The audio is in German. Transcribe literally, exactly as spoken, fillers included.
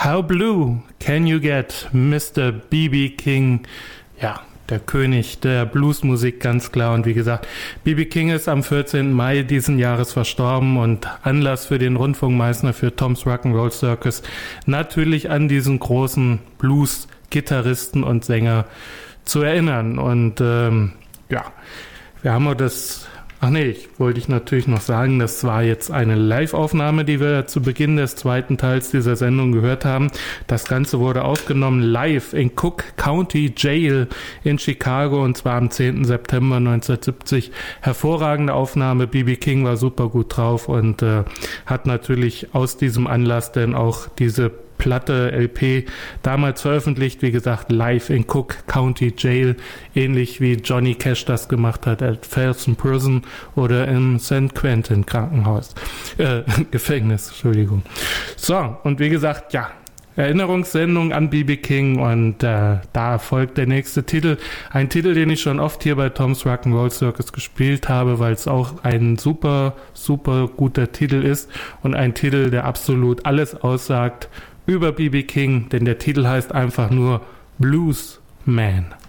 How Blue Can You Get, Mister B B King? Ja, der König der Bluesmusik, ganz klar. Und wie gesagt, B B King ist am vierzehnten Mai diesen Jahres verstorben und Anlass für den Rundfunkmeißner für Tom's Rock'n'Roll Circus, natürlich an diesen großen Blues-Gitarristen und Sänger zu erinnern. Und ähm, ja, wir haben auch das... Ach nee, ich wollte ich natürlich noch sagen, das war jetzt eine Live-Aufnahme, die wir zu Beginn des zweiten Teils dieser Sendung gehört haben. Das Ganze wurde aufgenommen live in Cook County Jail in Chicago und zwar am zehnten September neunzehnhundertsiebzig. Hervorragende Aufnahme, B B King war super gut drauf und äh, hat natürlich aus diesem Anlass denn auch diese Platte, L P, damals veröffentlicht, wie gesagt, live in Cook County Jail, ähnlich wie Johnny Cash das gemacht hat at Folsom Prison oder im Saint Quentin Krankenhaus, äh, Gefängnis, Entschuldigung. So, und wie gesagt, ja, Erinnerungssendung an B B King und äh, da folgt der nächste Titel. Ein Titel, den ich schon oft hier bei Tom's Rock'n'Roll Circus gespielt habe, weil es auch ein super, super guter Titel ist und ein Titel, der absolut alles aussagt über B B King, denn der Titel heißt einfach nur Blues Man.